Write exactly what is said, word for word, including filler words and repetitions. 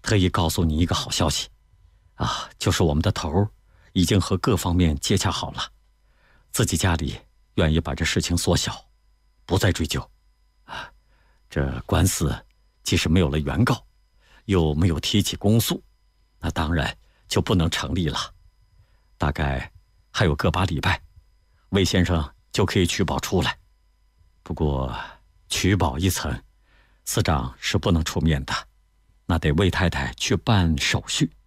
特意告诉你一个好消息，啊，就是我们的头已经和各方面接洽好了，自己家里愿意把这事情缩小，不再追究。啊，这官司即使没有了原告，又没有提起公诉，那当然就不能成立了。大概还有个把礼拜，魏先生就可以取保出来。不过取保一层，司长是不能出面的，那得魏太太去办手续。